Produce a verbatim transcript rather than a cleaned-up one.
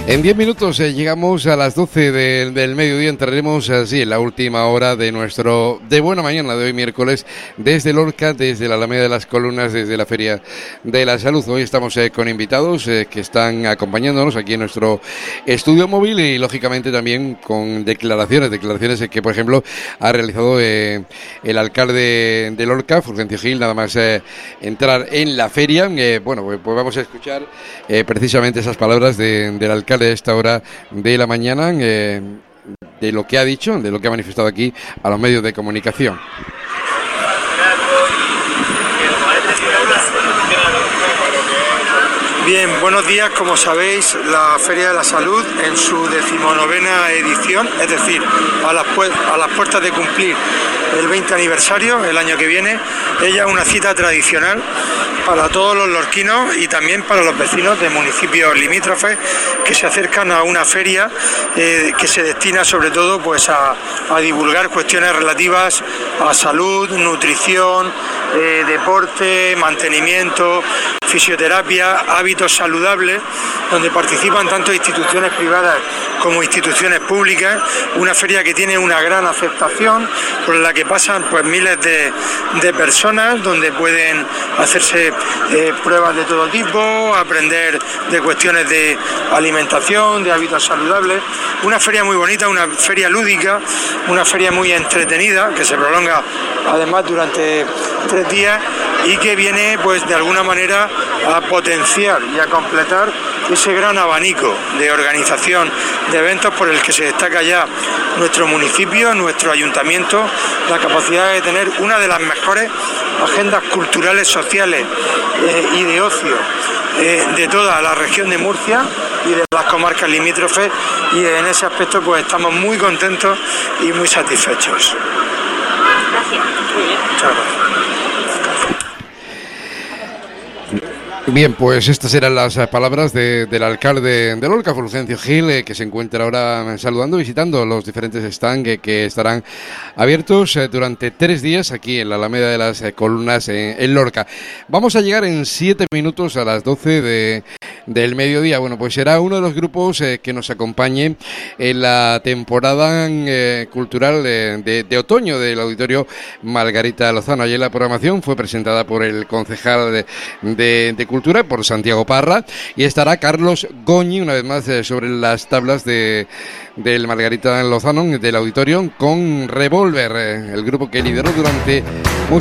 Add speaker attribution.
Speaker 1: En diez minutos eh, llegamos a las doce de, del mediodía, entraremos así en la última hora de nuestro de buena mañana de hoy miércoles desde Lorca, desde la Alameda de las Columnas, desde la Feria de la Salud. Hoy estamos eh, con invitados eh, que están acompañándonos aquí en nuestro estudio móvil y lógicamente también con declaraciones, declaraciones que por ejemplo ha realizado eh, el alcalde de Lorca, Fulgencio Gil, nada más eh, entrar en la feria. Eh, bueno, pues, pues vamos a escuchar eh, precisamente esas palabras de, del alcalde de esta hora de la mañana, eh, de lo que ha dicho, de lo que ha manifestado aquí a los medios de comunicación.
Speaker 2: Bien, buenos días. Como sabéis, la Feria de la Salud en su decimonovena edición, es decir, a las, pu- a las puertas de cumplir el veinte aniversario, el año que viene, ella es una cita tradicional para todos los lorquinos y también para los vecinos de municipios limítrofes que se acercan a una feria eh, que se destina sobre todo pues a, a divulgar cuestiones relativas a salud, nutrición, eh, deporte, mantenimiento, fisioterapia, hábitos saludables, donde participan tanto instituciones privadas como instituciones públicas. Una feria que tiene una gran aceptación, por la que pasan pues miles de, de personas, donde pueden hacerse eh, pruebas de todo tipo, aprender de cuestiones de alimentación, de hábitos saludables. Una feria muy bonita, una feria lúdica, una feria muy entretenida, que se prolonga además durante tres días y que viene pues de alguna manera a potenciar y a completar ese gran abanico de organización de eventos por el que se destaca ya nuestro municipio, nuestro ayuntamiento, la capacidad de tener una de las mejores agendas culturales, sociales eh, y de ocio eh, de toda la región de Murcia y de las comarcas limítrofes, y en ese aspecto pues estamos muy contentos y muy satisfechos.
Speaker 3: Gracias.
Speaker 2: Muy bien. Muchas gracias.
Speaker 1: Bien, pues estas eran las palabras de, del alcalde de Lorca, Fulgencio Gil, eh, que se encuentra ahora saludando, visitando los diferentes stands que, que estarán abiertos eh, durante tres días aquí en la Alameda de las eh, Columnas en, en Lorca. Vamos a llegar en siete minutos a las doce de, del mediodía. Bueno, pues será uno de los grupos eh, que nos acompañe en la temporada eh, cultural de, de, de otoño del Auditorio Margarita Lozano. Ayer la programación fue presentada por el concejal de, de, de Cultura, por Santiago Parra, y estará Carlos Goñi una vez más eh, sobre las tablas de del Margarita Lozano del auditorio con Revolver, eh, el grupo que lideró durante